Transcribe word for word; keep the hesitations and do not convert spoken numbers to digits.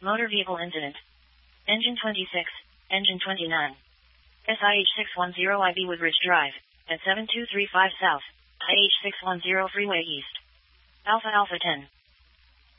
Motor vehicle incident. Engine twenty-six, engine twenty-nine. S I H six one zero I B Woodridge Drive, at seven two three five South, I H six one zero Freeway East. Alpha Alpha ten.